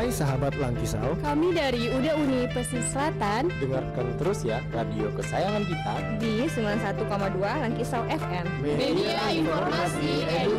Hai sahabat Langkisau, kami dari UDA Uni Pesisir Selatan. Dengarkan terus ya radio kesayangan kita di 91,2 Langkisau FM. Media Informasi